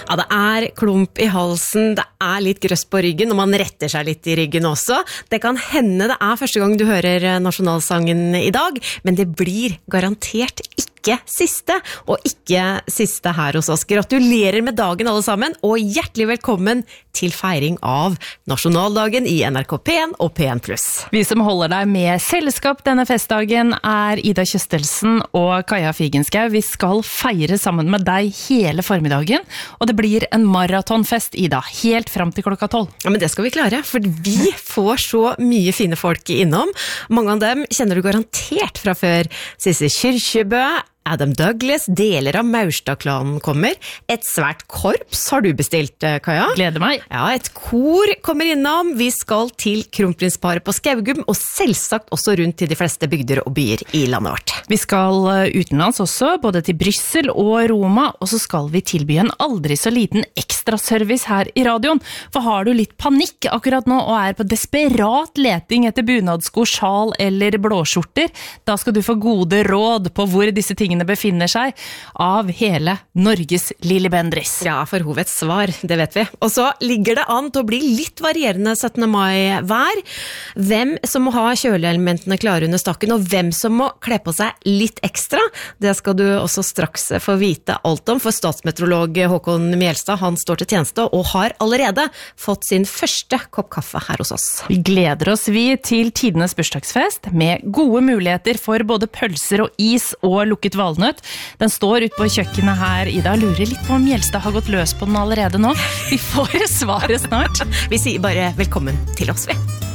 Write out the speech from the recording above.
Ja, det klump I halsen, det litt grøss på ryggen, og man retter seg litt I ryggen også. Det kan hende det første gang du hører nasjonalsangen I dag, men det blir garantert ikke siste, og ikke siste her hos oss. Gratulerer med dagen alle sammen, og hjertelig velkommen til feiring av nasjonaldagen I NRK P1 og P1+. Vi som holder deg med selskap denne festdagen Ida Kjøstelsen og Kaja Figenschou. Vi skal feire sammen med deg hele formiddagen, og det blir en maratonfest, Ida, helt frem til klokka 12. Ja, men det skal vi klare, for vi får så mye fine folk innom. Mange av dem kjenner du garantert fra før. Sissel Kyrkjebø, Adam Douglas, deler av Maurstad-klanen kommer. Et svært korps har du bestilt, Kaja. Gleder meg. Ja, et kor kommer innom. Vi skal til kronprinsparet på Skaugum, og selvsagt også rundt til de fleste bygder og byer I landet vårt. Vi skal utenlands også, både til Bryssel og Roma, og så skal vi tilby en aldri så liten ekstra service her I radioen. For har du litt panikk akkurat nå, og på desperat leting etter bunadsko, sjal eller blåskjorter, da skal du få gode råd på hvor disse tingene befinner seg av hele Norges Lille Bendriss. Ja, for hovets svar, det vet vi. Og så ligger det an til å bli litt varierende 17. mai vær. Hvem som må ha kjøleelementene klare under stakken, og hvem som må kle på seg litt ekstra, det skal du også straks få vite alt om, for statsmeteorolog Håkon Mjelstad, han står til tjeneste og har allerede fått sin første kopp kaffe her hos oss. Vi gleder oss til tidenes bursdagsfest, med gode muligheter for både pølser og is og lukket valnøtt. Den står ute på kjøkkenet her. Ida lurer litt på om Mjelstad har gått løs på den allerede nå. Vi får svaret snart. Vi sier bare velkommen til oss, vi.